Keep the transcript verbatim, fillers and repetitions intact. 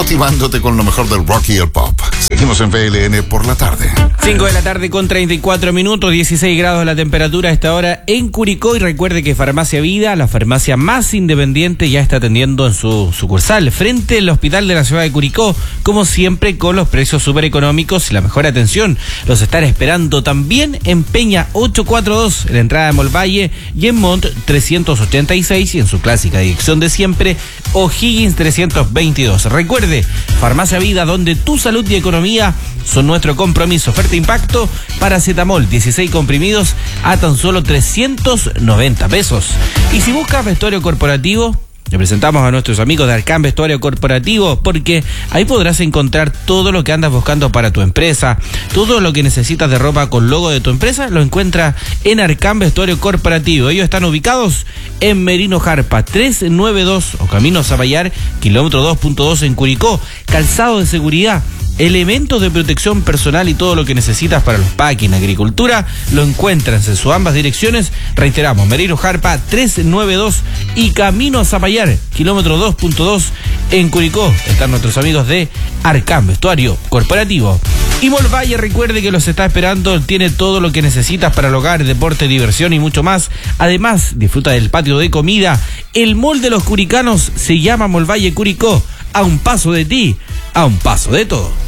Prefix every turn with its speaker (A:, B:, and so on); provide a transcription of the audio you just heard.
A: motivándote con lo mejor del rock y el pop. Seguimos en V L N por la tarde.
B: cinco de la tarde con treinta y cuatro minutos, dieciséis grados la temperatura a esta hora en Curicó. Y recuerde que Farmacia Vida, la farmacia más independiente, ya está atendiendo en su sucursal frente al hospital de la ciudad de Curicó, como siempre con los precios súper económicos y la mejor atención. Los están esperando también en Peña ochocientos cuarenta y dos, en la entrada de Molvalle, y en Mont trescientos ochenta y seis, y en su clásica dirección de siempre, O'Higgins trescientos veintidós. Recuerde, Farmacia Vida, donde tu salud y economía son nuestro compromiso. Oferta impacto, paracetamol, dieciséis comprimidos a tan solo trescientos noventa pesos. Y si buscas vestuario corporativo, le presentamos a nuestros amigos de Arcán Vestuario Corporativo, porque ahí podrás encontrar todo lo que andas buscando para tu empresa. Todo lo que necesitas de ropa con logo de tu empresa lo encuentras en Arcán Vestuario Corporativo. Ellos están ubicados en Merino Jarpa trescientos noventa y dos o Camino Zapallar, kilómetro dos punto dos en Curicó. Calzado de seguridad, elementos de protección personal y todo lo que necesitas para los packing, agricultura, lo encuentras en sus ambas direcciones. Reiteramos, Merino Jarpa trescientos noventa y dos y Camino Zapallar, kilómetro dos punto dos en Curicó. Están nuestros amigos de Arcán Vestuario Corporativo. Y Molvalle, recuerde que los está esperando, tiene todo lo que necesitas para el hogar, deporte, diversión y mucho más. Además, disfruta del patio de comida. El mall de los curicanos se llama Molvalle Curicó. A un paso de ti, a un paso de todo.